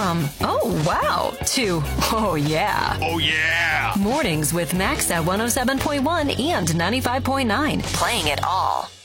From, oh, wow, to, oh, yeah. Oh, yeah. Mornings with Max at 107.1 and 95.9. Playing it all.